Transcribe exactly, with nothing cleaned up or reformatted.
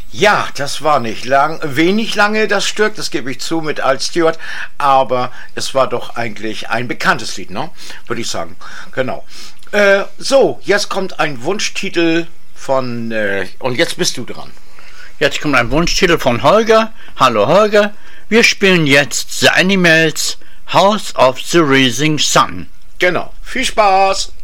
Ja, das war nicht lang, wenig lange das Stück, das gebe ich zu mit Al Stewart, aber es war doch eigentlich ein bekanntes Lied, ne? Würde ich sagen. Genau. Äh, so, jetzt kommt ein Wunschtitel von, äh, und jetzt bist du dran. Jetzt kommt ein Wunschtitel von Holger. Hallo Holger, wir spielen jetzt The Animals, House of the Rising Sun. Genau, viel Spaß!